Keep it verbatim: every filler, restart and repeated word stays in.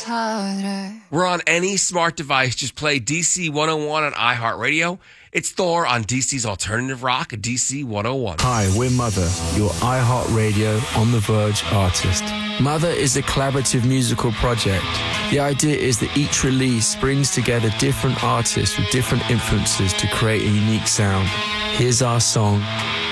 harder. We're on any smart device. Just play D C one oh one on iHeartRadio. It's Thor on D C's Alternative Rock, D C one oh one. Hi, we're Mother, your iHeartRadio On The Verge artist. Mother is a collaborative musical project. The idea is that each release brings together different artists with different influences to create a unique sound. Here's our song,